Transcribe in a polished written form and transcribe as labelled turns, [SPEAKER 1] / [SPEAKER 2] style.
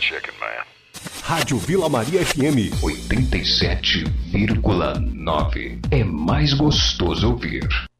[SPEAKER 1] chicken, man.
[SPEAKER 2] Rádio Vila Maria FM 87,9. É mais gostoso ouvir.